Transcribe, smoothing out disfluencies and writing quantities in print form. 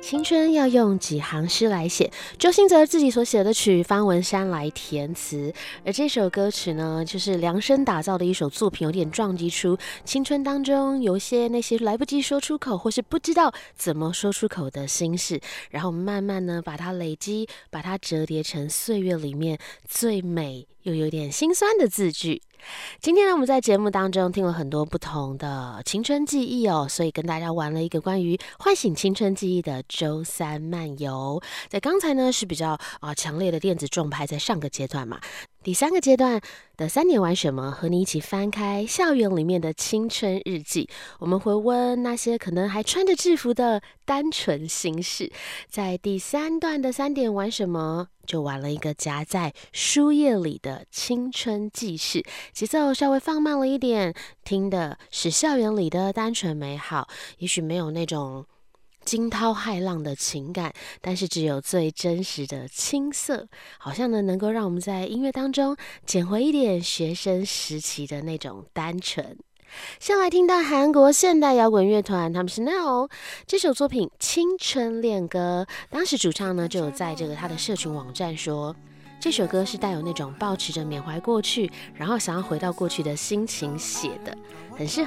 青春要用几行诗来写，周兴哲自己所写的曲，方文山来填词。而这首歌曲呢，就是量身打造的一首作品，有点撞击出青春当中有些那些来不及说出口，或是不知道怎么说出口的心事，然后慢慢呢把它累积，把它折叠成岁月里面最美又有点心酸的字句。今天呢，我们在节目当中听了很多不同的青春记忆哦，所以跟大家玩了一个关于唤醒青春记忆的周三漫游。在刚才呢是比较强烈的电子重拍，在上个阶段嘛。第三个阶段的3年玩什么，和你一起翻开校园里面的青春日记，我们回温那些可能还穿着制服的单纯心事。在第3段的3点玩什么，就玩了一个夹在书页里的青春记事，节奏稍微放慢了一点，听的是校园里的单纯美好，也许没有那种惊涛骇浪的情感，但是只有最真实的青涩，好像呢能够让我们在音乐当中捡回一点学生时期的那种单纯。先来听到韩国现代摇滚乐团，他们是 Now 这首作品《青春恋歌》，当时主唱呢就有在他的社群网站说，这首歌是带有那种抱持着缅怀过去，然后想要回到过去的心情写的，很适合